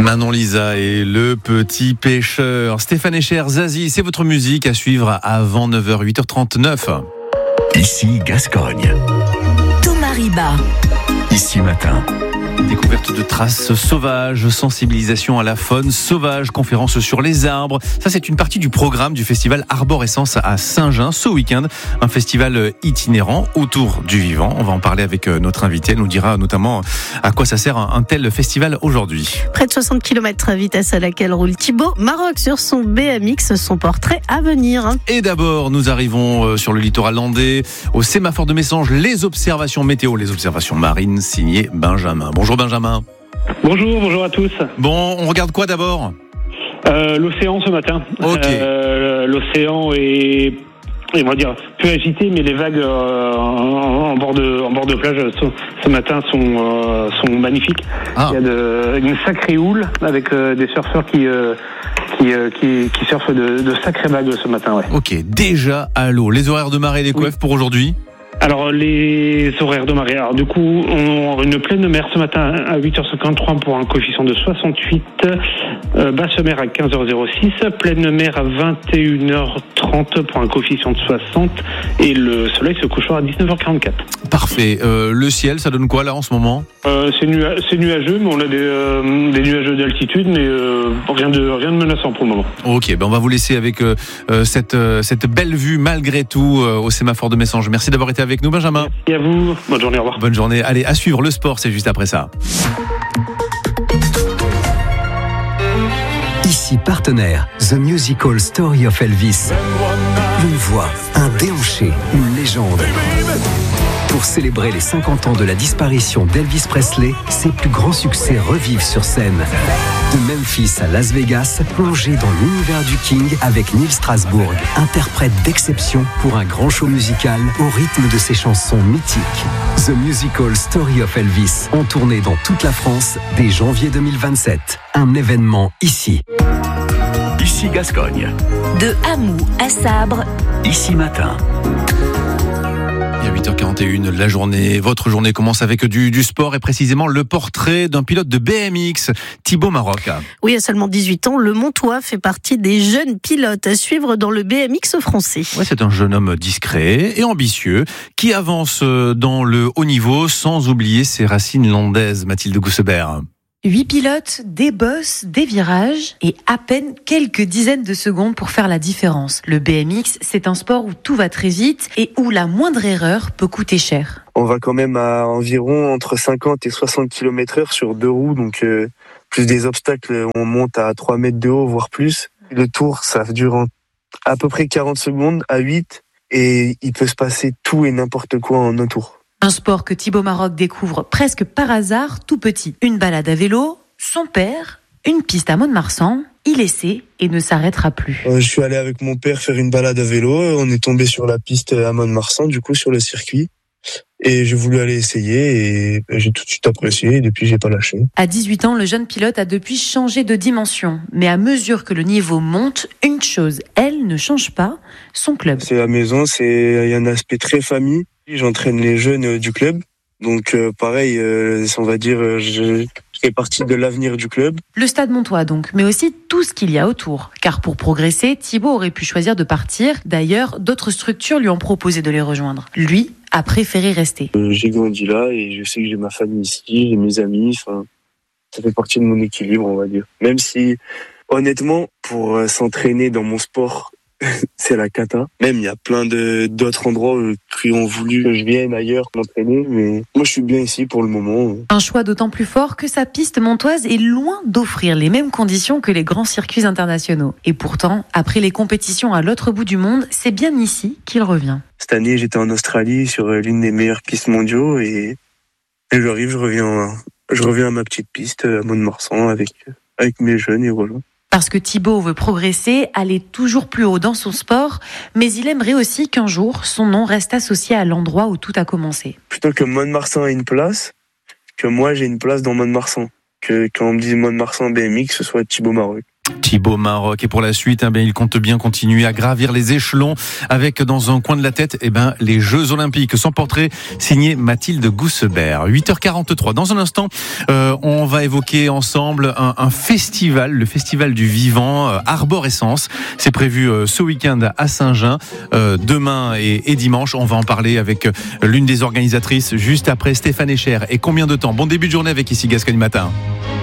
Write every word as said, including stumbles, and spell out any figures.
Manon Lisa et le petit pêcheur. Stéphane Echer, Zazie, c'est votre musique à suivre avant neuf heures, huit heures trente-neuf. Ici Gascogne. Thomas Riba. Ici Matin. Découverte de traces sauvages, sensibilisation à la faune sauvage, conférence sur les arbres. Ça, c'est une partie du programme du festival Arborescence à Saint-Jean ce week-end. Un festival itinérant autour du vivant. On va en parler avec notre invité. Elle nous dira notamment à quoi ça sert un tel festival aujourd'hui. Près de soixante kilomètres à vitesse à laquelle roule Thibaut Maroc sur son B M X, son portrait à venir. Et d'abord, nous arrivons sur le littoral landais, au sémaphore de Messanges, les observations météo, les observations marines, signé Benjamin. Bonjour Benjamin. Bonjour, bonjour à tous. Bon, on regarde quoi d'abord ? euh, L'océan ce matin. Ok. Euh, l'océan est, on va dire, peu agité, mais les vagues euh, en, en, bord de, en bord de plage ce, ce matin sont, euh, sont magnifiques. Ah. Il y a de, une sacrée houle avec euh, des surfeurs qui, euh, qui, euh, qui, qui surfent de, de sacrées vagues ce matin. Ouais. Ok, déjà à l'eau. Les horaires de marée et les coefs oui. pour aujourd'hui ? Alors, les horaires de marée. Alors, du coup, on a une pleine mer ce matin à huit heures cinquante-trois pour un coefficient de soixante-huit. Euh, basse mer à quinze heures six. Pleine mer à vingt et une heures trente pour un coefficient de soixante. Et le soleil se couchera à dix-neuf heures quarante-quatre. Parfait. Euh, le ciel, ça donne quoi là en ce moment ? euh, c'est, nua- c'est nuageux, mais on a des, euh, des nuages d'altitude, mais euh, rien, de, rien de menaçant pour le moment. Ok, ben on va vous laisser avec euh, cette, euh, cette belle vue malgré tout euh, au sémaphore de Messanges. Merci d'avoir été avec nous, Benjamin. Merci à vous. Bonne journée, au revoir. Bonne journée. Allez, à suivre le sport, c'est juste après ça. Ici partenaire, The Musical Story of Elvis. Une voix, un déhanché, une légende. Pour célébrer les cinquante ans de la disparition d'Elvis Presley, ses plus grands succès revivent sur scène. De Memphis à Las Vegas, plongez dans l'univers du King avec Neil Strasbourg, interprète d'exception pour un grand show musical au rythme de ses chansons mythiques. The Musical Story of Elvis, en tournée dans toute la France dès janvier deux mille vingt-sept. Un événement ici. Ici Gascogne. De Hamou à Sabre. Ici Matin. Il y a huit heures quarante et une, la journée, votre journée commence avec du, du sport et précisément le portrait d'un pilote de B M X, Thibaut Maroc. Oui, à seulement dix-huit ans, le Montois fait partie des jeunes pilotes à suivre dans le B M X français. Ouais, c'est un jeune homme discret et ambitieux qui avance dans le haut niveau sans oublier ses racines landaises, Mathilde Goussebert. Huit pilotes, des bosses, des virages et à peine quelques dizaines de secondes pour faire la différence. Le B M X, c'est un sport où tout va très vite et où la moindre erreur peut coûter cher. On va quand même à environ entre cinquante et soixante kilomètres heure sur deux roues, donc euh, plus des obstacles, on monte à trois mètres de haut, voire plus. Le tour, ça dure en à peu près quarante secondes à huit et il peut se passer tout et n'importe quoi en un tour. Un sport que Thibaut Maroc découvre presque par hasard, tout petit. Une balade à vélo, son père, une piste à Mont-de-Marsan, il essaie et ne s'arrêtera plus. Euh, je suis allé avec mon père faire une balade à vélo, on est tombé sur la piste à Mont-de-Marsan, du coup sur le circuit. Et j'ai voulu aller essayer et j'ai tout de suite apprécié et depuis j'ai pas lâché. À dix-huit ans, le jeune pilote a depuis changé de dimension. Mais à mesure que le niveau monte, une chose, elle, ne change pas, son club. C'est la maison, c'est, il y a un aspect très famille. J'entraîne les jeunes du club. Donc euh, pareil, euh, on va dire, euh, je fais partie de l'avenir du club. Le stade Montois donc, mais aussi tout ce qu'il y a autour. Car pour progresser, Thibaut aurait pu choisir de partir. D'ailleurs, d'autres structures lui ont proposé de les rejoindre. Lui a préféré rester. Euh, j'ai grandi là et je sais que j'ai ma famille ici, j'ai mes amis. Enfin, ça fait partie de mon équilibre, on va dire. Même si, honnêtement, pour euh, s'entraîner dans mon sport, c'est la cata. Même il y a plein de d'autres endroits qui ont voulu que je vienne ailleurs m'entraîner, mais moi je suis bien ici pour le moment. Un choix d'autant plus fort que sa piste montoise est loin d'offrir les mêmes conditions que les grands circuits internationaux. Et pourtant, après les compétitions à l'autre bout du monde, c'est bien ici qu'il revient. Cette année, j'étais en Australie sur l'une des meilleures pistes mondiaux et, et j'arrive, je reviens, je reviens à ma petite piste à Mont-de-Marsan avec avec mes jeunes et voilà. Parce que Thibaut veut progresser, aller toujours plus haut dans son sport, mais il aimerait aussi qu'un jour, son nom reste associé à l'endroit où tout a commencé. Plutôt que Mont-de-Marsan ait une place, que moi j'ai une place dans Mont-de-Marsan. Que quand on me dit Mont-de-Marsan B M X, ce soit Thibaut Maroc. Thibaut Marocq. Et pour la suite, eh bien, il compte bien continuer à gravir les échelons avec dans un coin de la tête eh bien, les Jeux Olympiques. Son portrait signé Mathilde Goussebert. huit heures quarante-trois. Dans un instant, euh, on va évoquer ensemble un, un festival, le festival du vivant, euh, Arborescence. C'est prévu euh, ce week-end à Saint-Jean, euh, demain et, et dimanche. On va en parler avec euh, l'une des organisatrices juste après Stéphane Echer. Et combien de temps? Bon début de journée avec Ici Gascogne Matin.